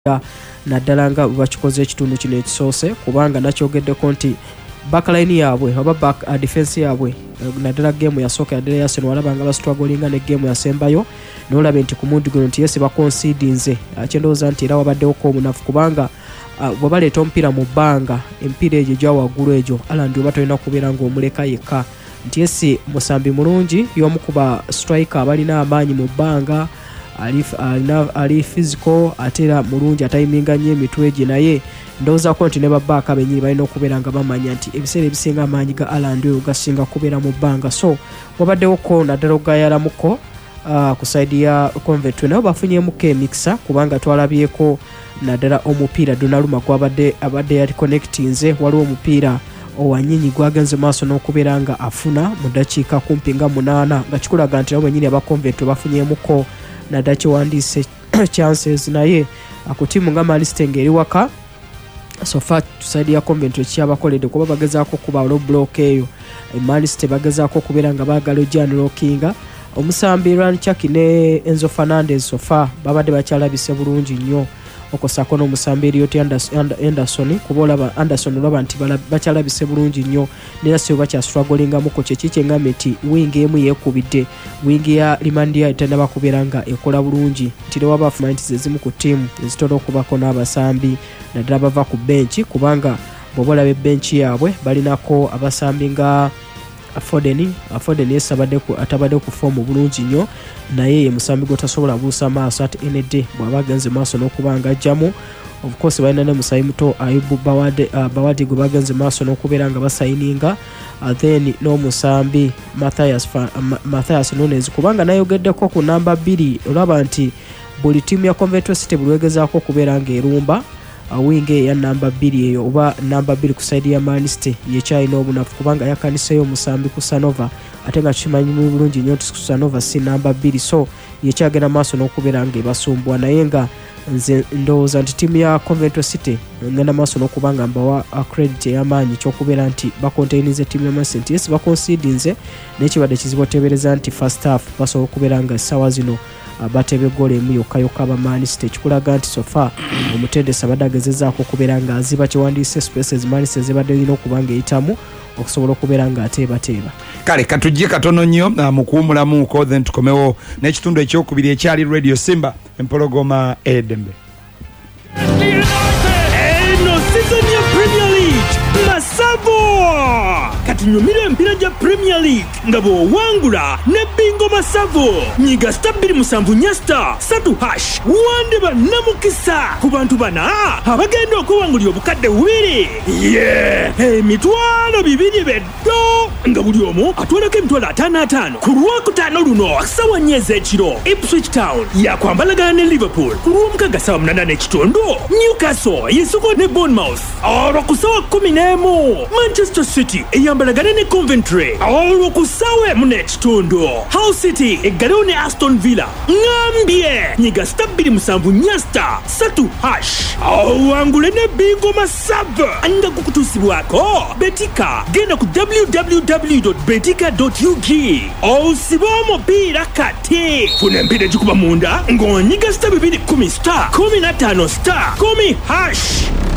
naddala nga bakikoze ekitundu kino ekisoose kubanga nakyogeddeko nti backline yaabwe oba back defense yaabwe naddala game yasooka yaddala yasen walabanga bastrugglinga ne game yasembayo nolabe nti ku mundi guno nti yesi baconsidinze kyendowooza nti era wabaddewoko omunafu kubanga bwe baleeta omupiira mu bbanga empiira egyo gya waggulu egyo alandi oba tolina kubeera ng'omuleka yekka nti yesi musambi mulungi y'omu kuba striker abalina amaanyi mu bbanga ali physical ate era mulungi atayiminga nnyo emitwe gye naye ndowoozaako nti ne babbaaka bennyini balina okubeera nga bamanya nti ebiseera ebisinga amaanyi ga alandi oyo gasinga kubeera mu bbanga so wabaddewoko naddala ogayalamuko ku saidi ya Convent nabo bafunyemuko emikisa kubanga twalabyeko naddala omupiira Donnarumma gwabadde yali connectinze waliwo omupiira owanyinyi gwagenze maaso n'okubeera nga afuna mu ddakiika kumpi nga 8 nga kikulaga nti nabo bennyini aba Convent bafunyemuko naddala kiwandiise chances naye ku tiimu nga Manchester ng'eri waka so far saidi ya Convent ekyabakoledde kuba bagezaako kuba low block eyo Manchester bagezaako okubeera nga baagala Jan Lockinga omusambi Ryan Chaki ne Enzo Fernandez so far babadde bakyalabise bulungi nnyo okosako n'omusambi Elliot Anderson kuba olaba Anderson olaba nti bakyalabise bulungi nnyo nera si bakya strugglingamuko kyekyengambe nti wing emu yeekubidde wing ya Limandia etannaba kubeera nga ekola bulungi nti ne waba afumanitiza ezimu ku ttiimu ezitera okubako n'abasambi naddala bava ku benchi kubanga bw'oba olaba benchi yaabwe balinako abasambi nga Foden yes atabadde ku form bulungi nnyo naye ye musambi gotasobola buusa maaso ate ND bw'aba agenze maaso n'okubanga ajjamu of course balina ne musayi muto Ayubu Bawadi gwe bagenze maaso n'okubeera nga basayininga then n'omusambi Matthias Nunes kubanga nayogeddeko ku namba 2 olaba nti buli tiimu ya Coventry City bulwegezaako okubeera ng'erumba winge ya namba 2 eyo oba namba 2 ku side ya Manchester yekyalina obunafu kubanga yakaniseyo omusambi ku Sanova ate nga kimanyi bulungi nnyo nti Sanova si namba 2 so yekyagenda maaso n'okubeera ng'ebasumbwa naye nga nze ndowooza nti tiimu ya Coventry City ngenda maaso n'okubanga mbawa credit ey'amaanyi ky'okubeera nti bacontainize tiimu ya Manchester nti yesi baconsidinze n'ekibadde kizibu oteebereza nti first half basobola okubeera nga essaawa zino batebe goal emu yokka aba Manchester ekikulaga nti sofa omutendesi abadde agezezaako okubeera nga aziba kiwandiise spaces Manchester zibadde zirina okuba ng'eyitamu okusobola okubeera nga ateebateeba kale katujje katono nnyo mu kuwumulamuuko then tukomewo n'ekitundu ekyokubiri ekyali Radio Simba empologoma Edembe eno season ya Premier League Masavo kati nyumira empira gya Premier League nga bw'owangula ne bingo Masavo nyiga star 2 nyasta 3# wande bannamukisa ku bantu bana abagenda okuwangulira obukadde 2 emitwalo 2 beddo nga buli omu atwalako emitwalo 5 ku Lwokutaano luno sawa 4 ez'ekiro Ipswich Town yakwambalagana ne Liverpool ku Lwomukaga sawa 8:30 Newcastle yesuko ne Bournemouth olwokusawa 11 Manchester City eyambalagana ne Coventry olwokusawa 1:30 Hull City eggalewo ne Aston Villa ngambye nyiga star 2 nyasta 3# wangule ne bingo Masava nga kukutuusibwako betika genda ku www.betika.ug osiba omupiira kati funa empira gikuba munda ng'onyiga star 2 10 star 15 star 10#.